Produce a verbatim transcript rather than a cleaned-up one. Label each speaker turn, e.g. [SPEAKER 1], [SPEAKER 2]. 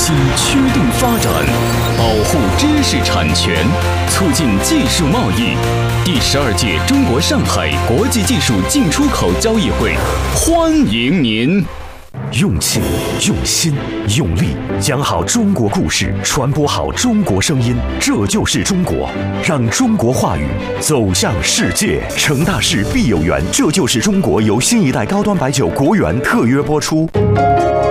[SPEAKER 1] 心驱动发展，保护知识产权，促进技术贸易。第十二届中国上海国际技术进出口交易会，欢迎您！
[SPEAKER 2] 用气、用心、用力，讲好中国故事，传播好中国声音，这就是中国。让中国话语走向世界，成大事必有缘，这就是中国由新一代高端白酒国源特约播出。